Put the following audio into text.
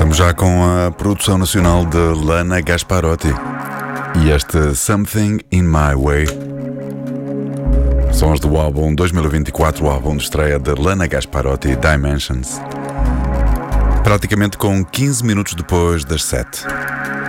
Vamos já com a produção nacional de Lana Gasparotti e este Something in My Way. Sons do álbum 2024, o álbum de estreia de Lana Gasparotti, Dimensions. Praticamente com 15 minutos depois das 7.